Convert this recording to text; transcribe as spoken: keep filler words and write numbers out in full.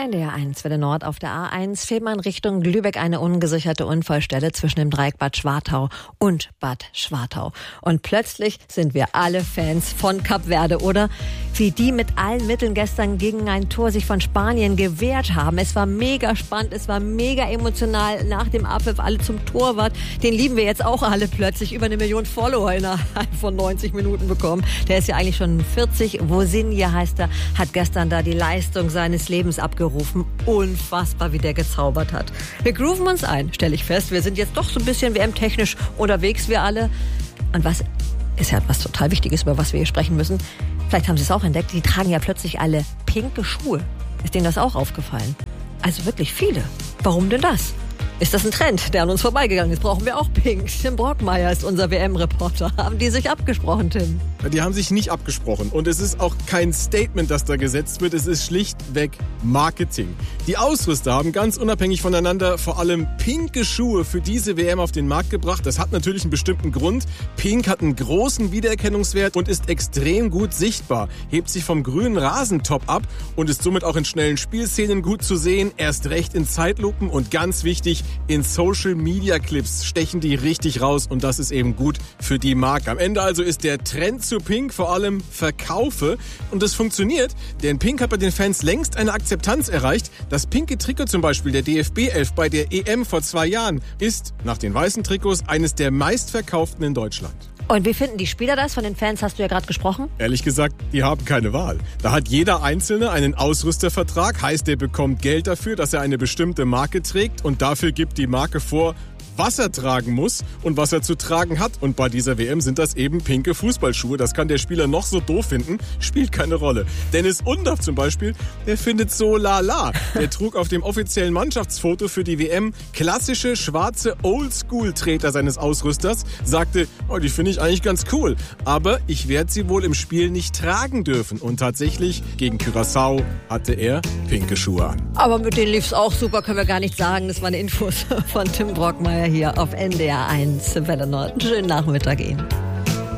N D R eins Welle Nord auf der A eins fährt man Richtung Lübeck eine ungesicherte Unfallstelle zwischen dem Dreieck Bad Schwartau und Bad Schwartau. Und plötzlich sind wir alle Fans von Kap Verde, oder? Wie die mit allen Mitteln gestern gegen ein Tor sich von Spanien gewehrt haben. Es war mega spannend, es war mega emotional. Nach dem Abpfiff alle zum Torwart. Den lieben wir jetzt auch alle plötzlich. Über eine Million Follower innerhalb von neunzig Minuten bekommen. Der ist ja eigentlich schon vierzig. Wosinje heißt er, hat gestern da die Leistung seines Lebens abgerufen. Unfassbar, wie der gezaubert hat. Wir grooven uns ein, stelle ich fest. Wir sind jetzt doch so ein bisschen W M-technisch unterwegs, wir alle. Und was ist ja was total Wichtiges, über was wir hier sprechen müssen. Vielleicht haben Sie es auch entdeckt, die tragen ja plötzlich alle pinke Schuhe. Ist denen das auch aufgefallen? Also wirklich viele. Warum denn das? Ist das ein Trend, der an uns vorbeigegangen ist? Brauchen wir auch Pink? Tim Brockmeier ist unser W M-Reporter. Haben die sich abgesprochen, Tim? Die haben sich nicht abgesprochen. Und es ist auch kein Statement, das da gesetzt wird. Es ist schlichtweg Marketing. Die Ausrüster haben ganz unabhängig voneinander vor allem pinke Schuhe für diese W M auf den Markt gebracht. Das hat natürlich einen bestimmten Grund. Pink hat einen großen Wiedererkennungswert und ist extrem gut sichtbar. Hebt sich vom grünen Rasentop ab und ist somit auch in schnellen Spielszenen gut zu sehen. Erst recht in Zeitlupen und ganz wichtig, in Social-Media-Clips stechen die richtig raus und das ist eben gut für die Marke. Am Ende also ist der Trend zu Pink vor allem Verkaufe und das funktioniert, denn Pink hat bei den Fans längst eine Akzeptanz erreicht. Das pinke Trikot zum Beispiel der D F B elf bei der E M vor zwei Jahren ist nach den weißen Trikots eines der meistverkauften in Deutschland. Und wie finden die Spieler das? Von den Fans hast du ja gerade gesprochen. Ehrlich gesagt, die haben keine Wahl. Da hat jeder Einzelne einen Ausrüstervertrag, heißt, er bekommt Geld dafür, dass er eine bestimmte Marke trägt und dafür gibt die Marke vor, was er tragen muss und was er zu tragen hat. Und bei dieser W M sind das eben pinke Fußballschuhe. Das kann der Spieler noch so doof finden, spielt keine Rolle. Dennis Undaff zum Beispiel, der findet so lala. Der trug auf dem offiziellen Mannschaftsfoto für die W M klassische schwarze Oldschool-Treter seines Ausrüsters, sagte, oh, die finde ich eigentlich ganz cool, aber ich werde sie wohl im Spiel nicht tragen dürfen. Und tatsächlich, gegen Curaçao hatte er pinke Schuhe an. Aber mit denen lief's auch super, können wir gar nicht sagen. Das waren Infos von Tim Brockmeier hier auf N D R eins Welle Nord. Schönen Nachmittag Ihnen.